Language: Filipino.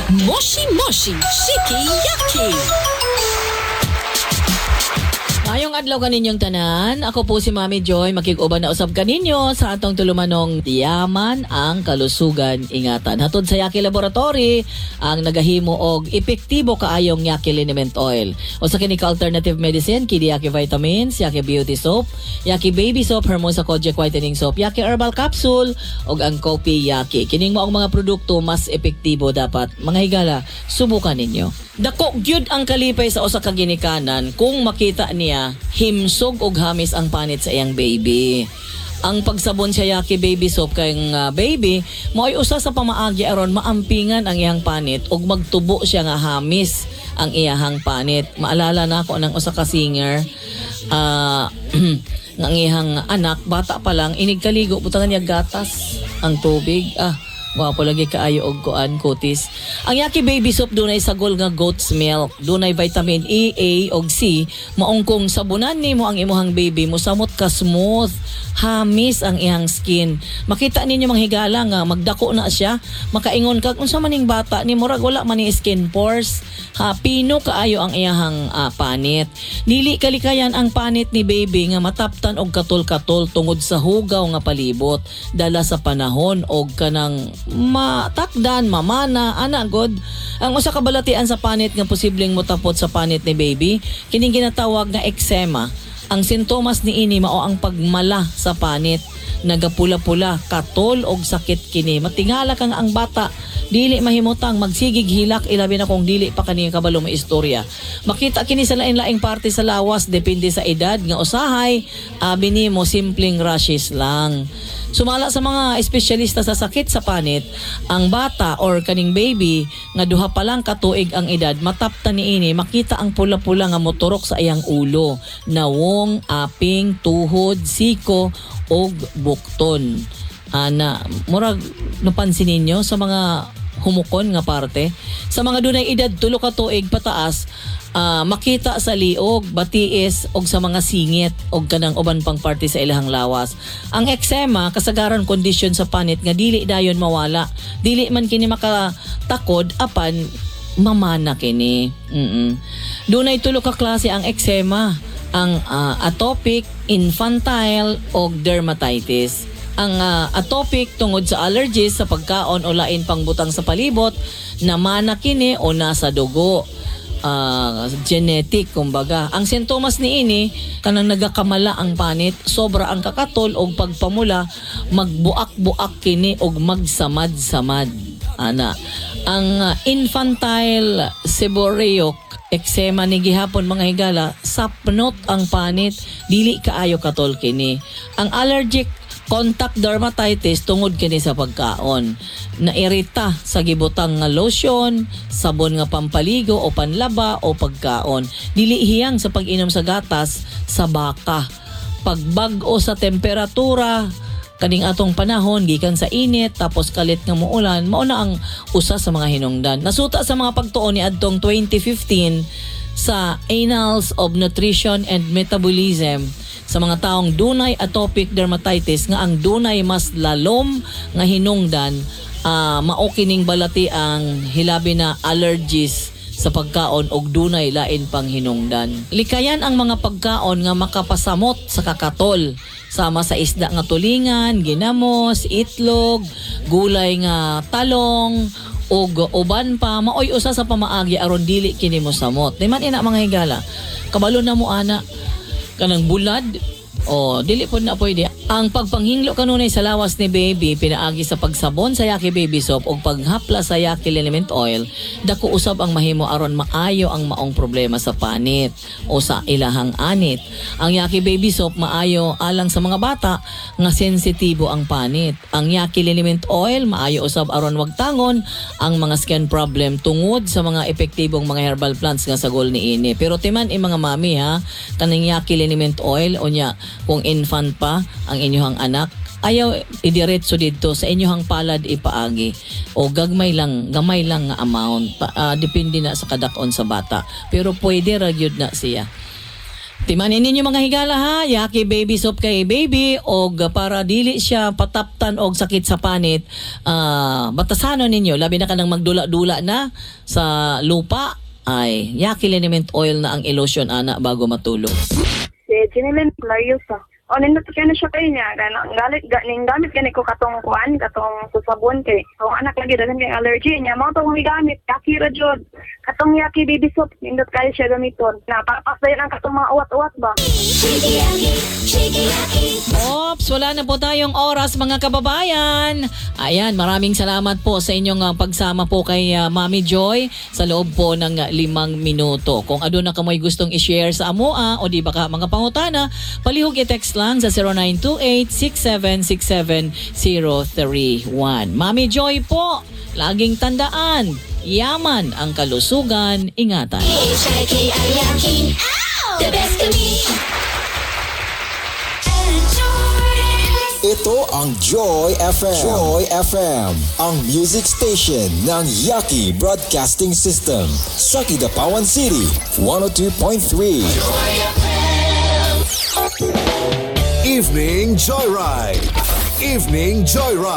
Moshi Moshi Shiki Yaki. Ngayong adlaw kaninyong tanan, ako po si Mami Joy, makig-uban na usab kaninyo sa atong tulumanong Yaman ang Kalusugan Ingatan. Hatod sa Yaki Laboratory ang nagahimo og epektibo kaayong Yaki Liniment Oil. O sa kini alternative medicine, kidi Yaki Vitamins, Yaki Beauty Soap, Yaki Baby Soap, Hermosa Kojic Whitening Soap, Yaki Herbal Capsule, og ang Kopi Yaki. Kining mo ang mga produkto mas epektibo dapat. Mga higala, subukan ninyo. Dako gyud ang kalipay sa usa ka ginikanan kung makita niya himsog og hamis ang panit sa iyang baby. Ang pagsabon sa Yaki Baby Soap kayong baby, mo'y usa sa pamaagi aron maampingan ang iyang panit ug magtubo siya nga hamis ang iyahang panit. Maalala na ako ng usa ka singer ng iyang anak, bata pa lang, inigkaligo, butangan niya gatas ang tubig. Wapo lagi kaayo og kuan kutis. Ang Yaki Baby Soap dunay sagol nga goat's milk, dunay vitamin E, A og C. Maong kung sabunan nimo ang imuhang baby mo samot ka smooth, hamis ang iyang skin. Makita ninyo mga higala nga magdako na siya, makaingon kag unsa maning bata ni murag wala man ni skin pores. Pino kaayo ang iyahang panit. Dili kalikayan ang panit ni baby nga mataptan og katol-katol tungod sa hugaw nga palibot dala sa panahon og kanang matakdan, mamana, ana god. Ang usa ka balatian sa panit nga posibleng motapot sa panit ni baby, kining ginatawag nga eczema. Ang sintomas ni ini mao ang pagmala sa panit, nagapula-pula, katol og sakit kini. Matingala kang ang bata dili mahimutang magsigig hilak, ilabi na kung dili pa kani kabalo may istorya. Makita kini sa lain-laing parte sa lawas depende sa edad nga usahay, abi nimo simpleng rashes lang. Sumala sa mga espesyalista sa sakit sa panit, ang bata or kaning baby nga duha pa lang katuig ang edad, mataptan niini makita ang pula-pula nga motorok sa iyang ulo, nawong, aping, tuhod, siko og bukton. Ana, murag napansin ninyo sa mga humukon nga parte. Sa mga dunay edad tulo ka tuig pataas, makita sa liog, batiis og sa mga singit og kanang uban pang parte sa ilahang lawas. Ang eczema kasagaran kondisyon sa panit nga dili dayon mawala. Dili man kini makatakod apan mamana kini. Dunay tulo ka klase ang eczema, ang atopic, infantile og dermatitis. Ang atopic tungod sa allergies sa pagkaon o lain pang butang sa palibot, namana kini o nasa dugo. Genetic kumbaga. Ang sintomas ni ini kanang nagakamala ang panit, sobra ang kakatol og pagpamula, magbuak-buak kini og magsamad-samad. Ana. Ang infantile seborrheic eczema ni gihapon mga higala, sapnot ang panit, dili kaayo katol kini. Ang allergic contact dermatitis tungod kini sa pagkaon. Nairita sa gibutang nga lotion, sabon nga pampaligo o panlaba o pagkaon. Dili hiyang sa pag-inom sa gatas sa baka. Pagbag-o sa temperatura, kaning atong panahon gikan sa init tapos kalit nga muulan, mao na ang usa sa mga hinungdan. Nasuta sa mga pagtuon ni adtong 2015 sa Annals of Nutrition and Metabolism sa mga taong dunay atopic dermatitis nga ang dunay mas lalom nga hinungdan, mao kining balati ang hilabi na allergies sa pagkaon og dunay lain pang hinungdan. Likayan ang mga pagkaon nga makapasamot sa kakatol, sama sa isda nga tulingan, ginamos, itlog, gulay nga talong og uban pa, maoy usa sa pamaagi aron dili kini mosamot. Di man ina mga higala, kabalo na mo ana kanang bulad o dili po na pwede. Ang pagpanghinglo kanunay sa lawas ni baby pinaagi sa pagsabon sa Yaki Baby Soap o paghapla sa Yaki Liniment Oil, dako usab ang mahimo aron maayo ang maong problema sa panit o sa ilahang anit. Ang Yaki Baby Soap maayo alang sa mga bata nga sensitibo ang panit. Ang Yaki Liniment Oil maayo usab aron wagtangon ang mga skin problem tungod sa mga epektibong mga herbal plants nga sagol niini. Pero timan mga mami ha, kanang Yaki Liniment Oil o nya kung infant pa ang inyong anak, ayaw idiretso dito sa inyong palad ipaagi o gamay lang nga amount. Depende na sa kadakon sa bata, pero pwede ra gyud na siya. Timanin ninyo mga higala ha, Yaki baby soap kay baby og para dili siya pataptan og sakit sa panit. Batasanon ninyo labi na kanang magdula-dula na sa lupa ay Yaki liniment oil na ang ilotion ana bago matulog. Si Jinilin Lariosa. O, nindot ka na siya kayo niya. Ning gamit gani ko katong kuan, katong susabon kay. Kung anak lagi dagan kay allergy niya, mga itong gamit, Yaki ra jud. Katong Yaki baby soap, nindot kayo siya gamiton. Napapas dayon ang katong mga uwat-uwat ba? Ops, wala na po tayong oras mga kababayan. Ayan, maraming salamat po sa inyong pagsama po kay Mami Joy sa loob po ng 5 minuto. Kung ano na kamoy gustong i-share sa amoa o di ba ka mga pangutana, palihog i-text lang sa 0928-6767-031. Mami Joy po, laging tandaan, yaman ang kalusugan, ingatan. The best of me. Ito ang Joy FM. Joy FM, ang music station ng Yaki Broadcasting System. Sa Kidapawan City, 102.3. Evening Joyride. Evening Joyride.